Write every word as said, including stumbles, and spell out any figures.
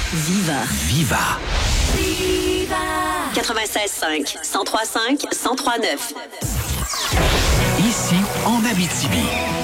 Viva. Viva. Viva. quatre-vingt-seize cinq, cent trois cinq, cent trois neuf. Ici, en Abitibi.